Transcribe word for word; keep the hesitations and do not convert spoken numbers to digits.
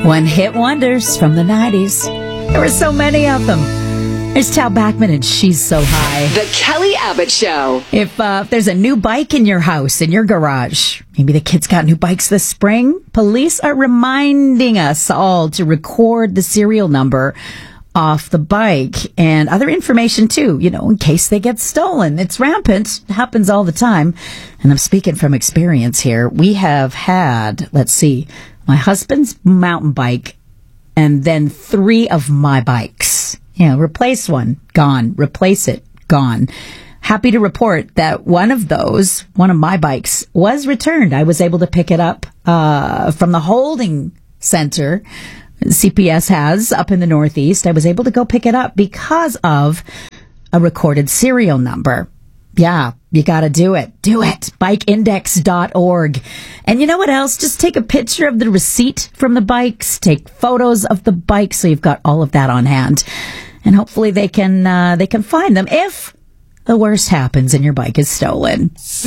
One hit wonders from the nineties. There were so many of them. There's Tal Bachman and She's So High. The Kelly Abbott Show. If, uh, if there's a new bike in your house, in your garage, maybe the kids got new bikes this spring, police are reminding us all to record the serial number off the bike and other information too, you know, in case they get stolen. It's rampant. It happens all the time. And I'm speaking from experience here. We have had, let's see, my husband's mountain bike and then three of my bikes. You know, replace one, gone. Replace it, gone. Happy to report that one of those, one of my bikes, was returned. I was able to pick it up uh from the holding center C P S has up in the Northeast. I was able to go pick it up because of a recorded serial number. Yeah, you got to do it. Do it. bike index dot org. And you know what else? Just take a picture of the receipt from the bikes. Take photos of the bike so you've got all of that on hand. And hopefully they can uh, they can find them if the worst happens and your bike is stolen.